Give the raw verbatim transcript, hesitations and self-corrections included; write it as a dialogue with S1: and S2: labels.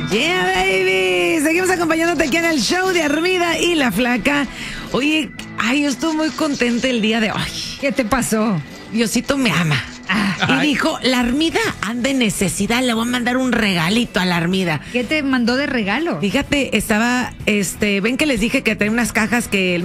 S1: Yeah, baby. Seguimos acompañándote aquí en el show de Armida y la Flaca. Oye, ay, yo estoy muy contenta el día de hoy.
S2: ¿Qué te pasó?
S1: Diosito me ama. Ah, y dijo, la Armida anda en necesidad, le voy a mandar un regalito a la Armida.
S2: ¿Qué te mandó de regalo?
S1: Fíjate, estaba, este, ven que les dije que trae unas cajas que el